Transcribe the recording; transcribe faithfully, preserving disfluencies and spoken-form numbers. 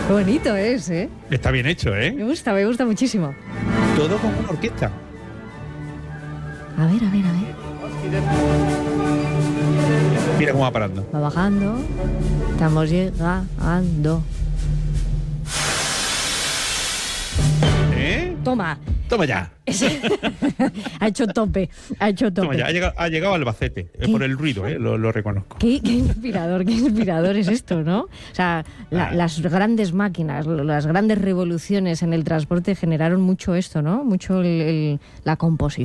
Qué bonito es, ¿eh? Está bien hecho, ¿eh? Me gusta, me gusta muchísimo. Todo como una orquesta. A ver, a ver, a ver. Mira cómo va parando. Va bajando. Estamos llegando. ¿Eh? Toma. Toma ya. Ha hecho tope. Ha hecho tope. Toma ya. Ha llegado, ha llegado al Albacete. Eh, por el ruido, ¿eh? Lo, lo reconozco. Qué, qué inspirador, qué inspirador es esto, ¿no? O sea, la, las grandes máquinas, las grandes revoluciones en el transporte generaron mucho esto, ¿no? Mucho el, el, la composición.